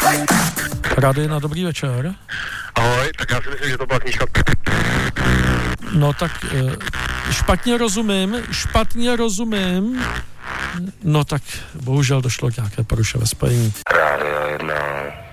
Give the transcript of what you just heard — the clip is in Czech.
Rady na dobrý večer. Ahoj, tak já si myslím, že to byla knížka. No tak špatně rozumím. No tak bohužel došlo k nějaké poruše ve spojení. Rádio 1.